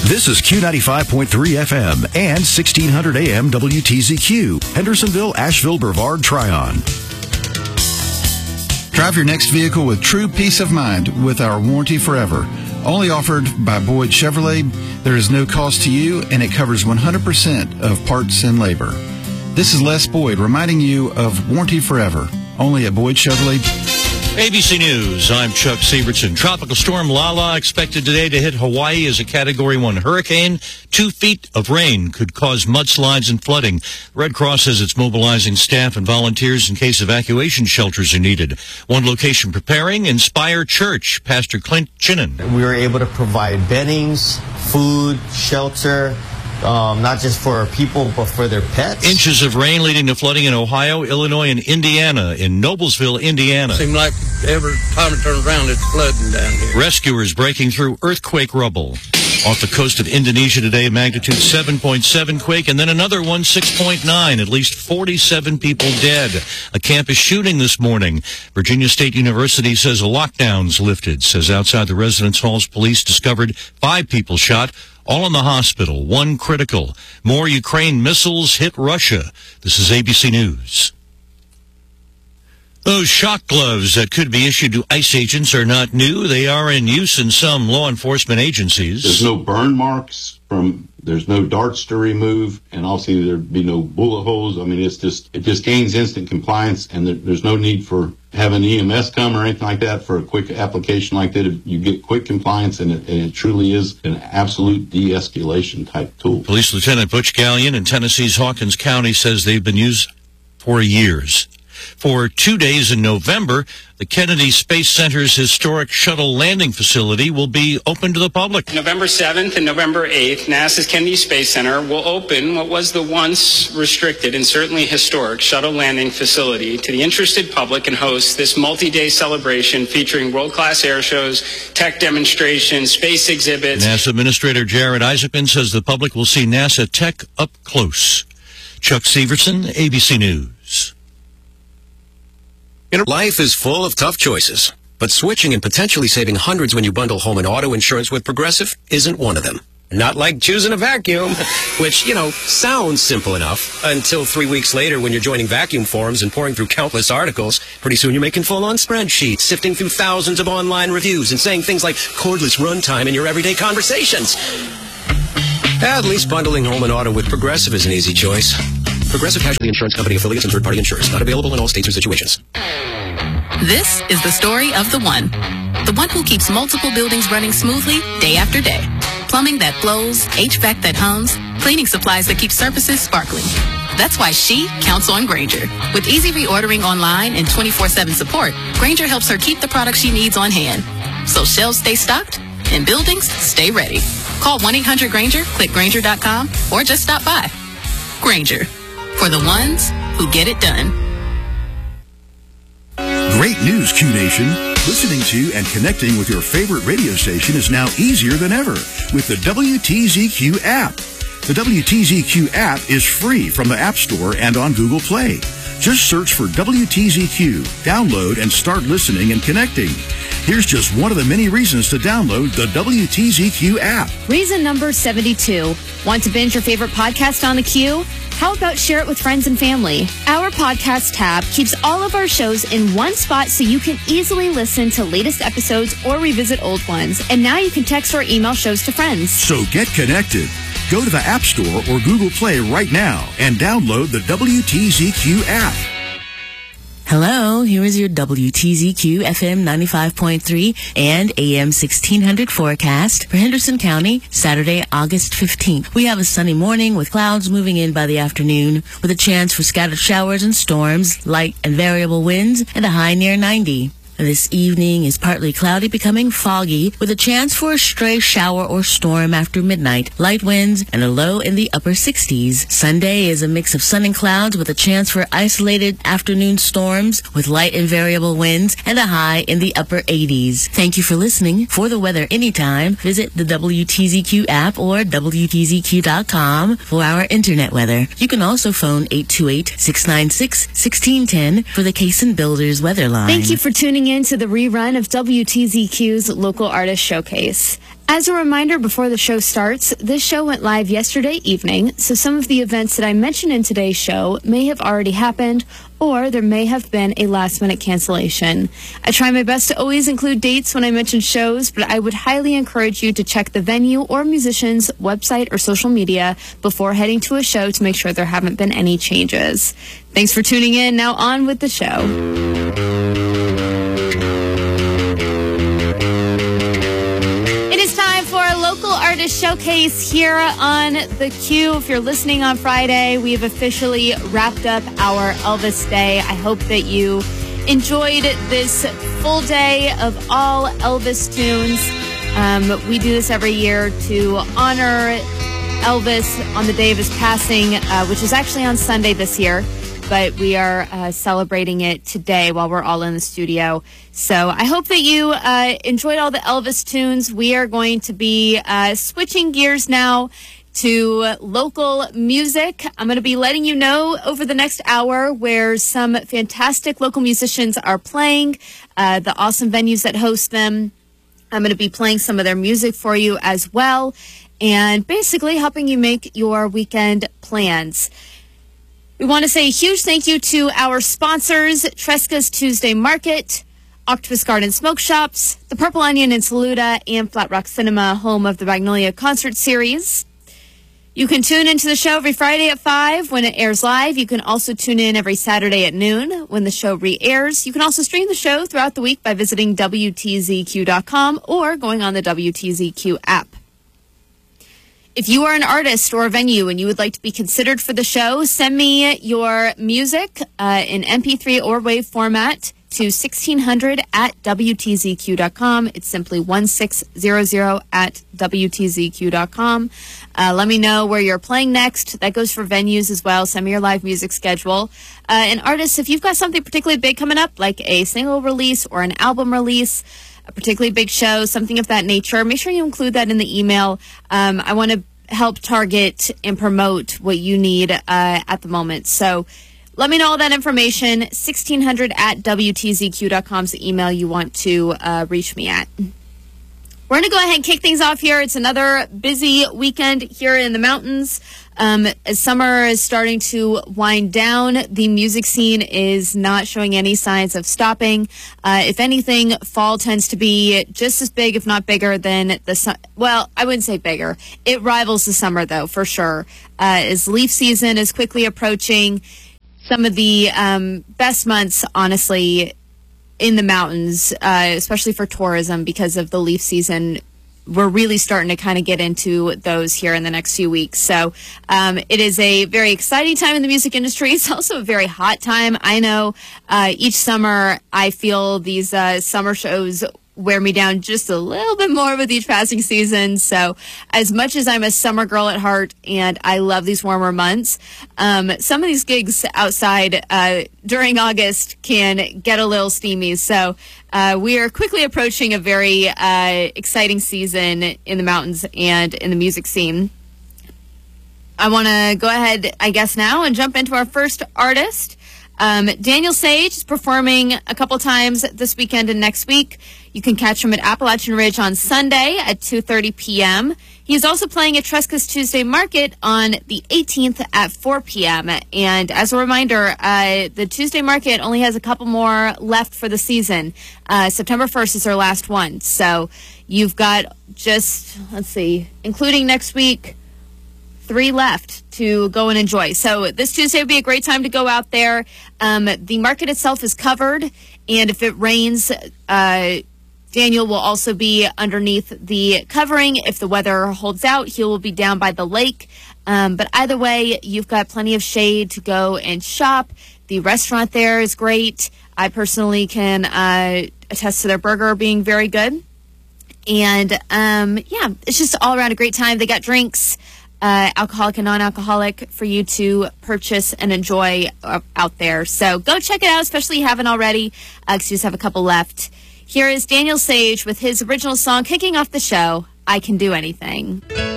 This is Q95.3 FM and 1600 AM WTZQ, Hendersonville, Asheville, Brevard, Tryon. Drive your next vehicle with true peace of mind with our warranty forever. Only offered by Boyd Chevrolet, there is no cost to you, and it covers 100% of parts and labor. This is Les Boyd reminding you of warranty forever, only at Boyd Chevrolet. ABC News, I'm Chuck Sievertson. Tropical storm Lala expected today to hit Hawaii as a Category 1 hurricane. 2 feet of rain could cause mudslides and flooding. Red Cross says it's mobilizing staff and volunteers in case evacuation shelters are needed. One location preparing, Inspire Church. Pastor Clint Chinnan. We were able to provide beddings, food, shelter, not just for our people, but for their pets. Inches of rain leading to flooding in Ohio, Illinois, and Indiana. In Noblesville, Indiana. Seems like every time it turns around, it's flooding down here. Rescuers breaking through earthquake rubble. Off the coast of Indonesia today, magnitude 7.7 quake, and then another one, 6.9. At least 47 people dead. A campus shooting this morning. Virginia State University says a lockdown's lifted. Says outside the residence halls, police discovered 5 people shot. All in the hospital, 1 critical. More Ukraine missiles hit Russia. This is ABC News. Those shock gloves that could be issued to ICE agents are not new. They are in use in some law enforcement agencies. There's no burn marks there's no darts to remove, and obviously there'd be no bullet holes. I mean, it just gains instant compliance, and there's no need for having EMS come or anything like that for a quick application like that. You get quick compliance, and it truly is an absolute de-escalation type tool. Police Lieutenant Butch Gallion in Tennessee's Hawkins County says they've been used for years. For 2 days in November, the Kennedy Space Center's historic shuttle landing facility will be open to the public. November 7th and November 8th, NASA's Kennedy Space Center will open what was the once restricted and certainly historic shuttle landing facility to the interested public and host this multi-day celebration featuring world-class air shows, tech demonstrations, space exhibits. NASA Administrator Jared Isaacman says the public will see NASA tech up close. Chuck Sievertson, ABC News. Life is full of tough choices, but switching and potentially saving hundreds when you bundle home and auto insurance with Progressive isn't one of them. Not like choosing a vacuum, which, sounds simple enough until 3 weeks later when you're joining vacuum forums and pouring through countless articles. Pretty soon you're making full-on spreadsheets, sifting through thousands of online reviews and saying things like cordless runtime in your everyday conversations. At least bundling home and auto with Progressive is an easy choice. Progressive Casualty Insurance Company affiliates and third-party insurers. Not available in all states or situations. This is the story of the one who keeps multiple buildings running smoothly day after day. Plumbing that flows, HVAC that hums, cleaning supplies that keep surfaces sparkling. That's why she counts on Grainger. With easy reordering online and 24/7 support, Grainger helps her keep the products she needs on hand. So shelves stay stocked and buildings stay ready. Call 1-800-GRAINGER, click Grainger.com, or just stop by. Grainger, for the ones who get it done. Great news, Q Nation. Listening to and connecting with your favorite radio station is now easier than ever with the WTZQ app. The WTZQ app is free from the App Store and on Google Play. Just search for WTZQ, download, and start listening and connecting. Here's just one of the many reasons to download the WTZQ app. Reason number 72. Want to binge your favorite podcast on the Q? How about share it with friends and family? Our podcast tab keeps all of our shows in one spot so you can easily listen to latest episodes or revisit old ones. And now you can text or email shows to friends. So get connected. Go to the App Store or Google Play right now and download the WTZQ app. Hello, here is your WTZQ FM 95.3 and AM 1600 forecast for Henderson County, Saturday, August 15th. We have a sunny morning with clouds moving in by the afternoon with a chance for scattered showers and storms, light and variable winds, and a high near 90. This evening is partly cloudy, becoming foggy, with a chance for a stray shower or storm after midnight, light winds, and a low in the upper 60s. Sunday is a mix of sun and clouds with a chance for isolated afternoon storms with light and variable winds, and a high in the upper 80s. Thank you for listening. For the weather anytime, visit the WTZQ app or WTZQ.com for our internet weather. You can also phone 828-696-1610 for the Case and Builders weather line. Thank you for tuning in in to the rerun of WTZQ's Local Artist Showcase. As a reminder, before the show starts, this show went live yesterday evening, so some of the events that I mentioned in today's show may have already happened, or there may have been a last-minute cancellation. I try my best to always include dates when I mention shows, but I would highly encourage you to check the venue or musician's website or social media before heading to a show to make sure there haven't been any changes. Thanks for tuning in. Now on with the show. Local Artist Showcase here on the Q. If you're listening on Friday, we've officially wrapped up our Elvis Day. I hope that you enjoyed this full day of all Elvis tunes. We do this every year to honor Elvis on the day of his passing, which is actually on Sunday this year. But we are celebrating it today while we're all in the studio. So I hope that you enjoyed all the Elvis tunes. We are going to be switching gears now to local music. I'm going to be letting you know over the next hour where some fantastic local musicians are playing, the awesome venues that host them. I'm going to be playing some of their music for you as well, and basically helping you make your weekend plans. We want to say a huge thank you to our sponsors, Tresca's Tuesday Market, Octopus Garden Smoke Shops, the Purple Onion in Saluda, and Flat Rock Cinema, home of the Magnolia Concert Series. You can tune into the show every Friday at 5 when it airs live. You can also tune in every Saturday at noon when the show re-airs. You can also stream the show throughout the week by visiting WTZQ.com or going on the WTZQ app. If you are an artist or a venue and you would like to be considered for the show, send me your music in MP3 or WAV format to 1600 at WTZQ.com. It's simply 1600 at WTZQ.com. Let me know where you're playing next. That goes for venues as well. Send me your live music schedule. And artists, if you've got something particularly big coming up, like a single release or an album release, a particularly big show, something of that nature, make sure you include that in the email. I want to help target and promote what you need at the moment. So let me know all that information. 1600 at WTZQ.com is the email you want to reach me at. We're going to go ahead and kick things off here. It's another busy weekend here in the mountains. As summer is starting to wind down, the music scene is not showing any signs of stopping. If anything, fall tends to be just as big, if not bigger, than the well, I wouldn't say bigger. It rivals the summer, though, for sure. As leaf season is quickly approaching, some of the best months, honestly, in the mountains, especially for tourism because of the leaf season. We're really starting to kind of get into those here in the next few weeks. So it is a very exciting time in the music industry. It's also a very hot time. I know each summer I feel these summer shows wear me down just a little bit more with each passing season. So as much as I'm a summer girl at heart and I love these warmer months, some of these gigs outside during August can get a little steamy. So we are quickly approaching a very exciting season in the mountains and in the music scene. I want to go ahead, I guess, now and jump into our first artist. Daniel Sage is performing a couple times this weekend and next week. You can catch him at Appalachian Ridge on Sunday at 2:30 p.m. He's also playing at Tresca's Tuesday Market on the 18th at 4 p.m. And as a reminder, the Tuesday Market only has a couple more left for the season. September 1st is their last one. So you've got just, let's see, including next week, 3 left to go and enjoy. So this Tuesday would be a great time to go out there. The market itself is covered, and if it rains, Daniel will also be underneath the covering. If the weather holds out, he will be down by the lake. But either way, you've got plenty of shade to go and shop. The restaurant there is great. I personally can attest to their burger being very good. And yeah, it's just all around a great time. They got drinks, alcoholic and non-alcoholic, for you to purchase and enjoy out there. So go check it out, especially if you haven't already, because you just have a couple left. Here is Daniel Sage with his original song kicking off the show, I Can Do Anything.